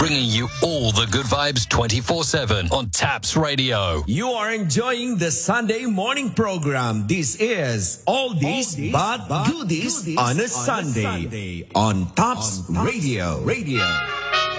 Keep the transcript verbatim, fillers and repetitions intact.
bringing you all the good vibes twenty-four seven on Taps Radio. You are enjoying the Sunday morning program. This is Oldies, Oldies but, but Goodies, goodies on a, on Sunday, a Sunday on Taps Radio. Radio.